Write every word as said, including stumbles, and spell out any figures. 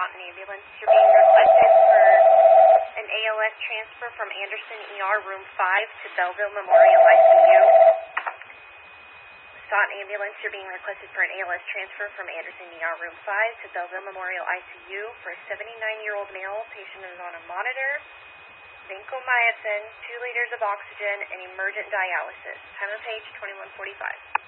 Staunton ambulance. You're being requested for an A L S transfer from Anderson E R Room five to Belleville Memorial I C U. Staunton ambulance, you're being requested for an A L S transfer from Anderson E R Room five to Belleville Memorial I C U for a seventy-nine-year-old male. Patient is on a monitor, vancomycin, two liters of oxygen, and emergent dialysis. Time of page twenty-one forty-five.